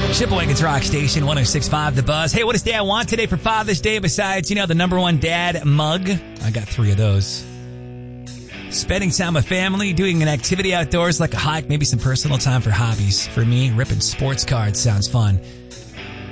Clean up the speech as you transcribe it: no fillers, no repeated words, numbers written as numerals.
Shipaway's Rock Station 106.5 The Buzz. Hey, what does Dad want today for Father's Day besides, the number one dad mug? I got 3 of those. Spending time with family, doing an activity outdoors like a hike, maybe some personal time for hobbies. For me, ripping sports cards sounds fun.